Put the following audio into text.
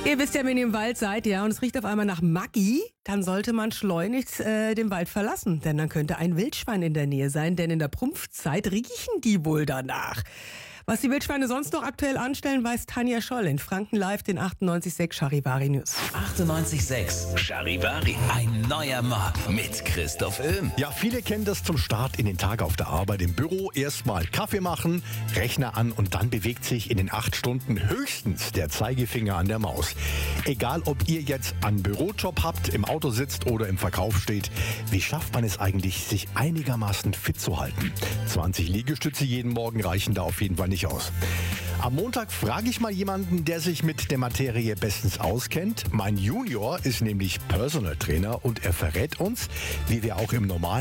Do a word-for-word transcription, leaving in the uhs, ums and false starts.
Ihr wisst ja, wenn ihr im Wald seid, ja, und es riecht auf einmal nach Maggi, dann sollte man schleunigst äh, den Wald verlassen. Denn dann könnte ein Wildschwein in der Nähe sein, denn in der Prumpfzeit riechen die wohl danach. Was die Wildschweine sonst noch aktuell anstellen, weiß Tanja Scholl in Franken Live, den achtundneunzig Komma sechs Charivari News. achtundneunzig Komma sechs Charivari. Ein neuer Morgen mit Christoph Öhm. Ja, viele kennen das zum Start in den Tag auf der Arbeit im Büro. Erstmal Kaffee machen, Rechner an und dann bewegt sich in den acht Stunden höchstens der Zeigefinger an der Maus. Egal, ob ihr jetzt einen Bürojob habt, im Auto sitzt oder im Verkauf steht, wie schafft man es eigentlich, sich einigermaßen fit zu halten? zwanzig Liegestütze jeden Morgen reichen da auf jeden Fall nicht aus. Am Montag frage ich mal jemanden, der sich mit der Materie bestens auskennt. Mein Junior ist nämlich Personal Trainer und er verrät uns, wie wir auch im normalen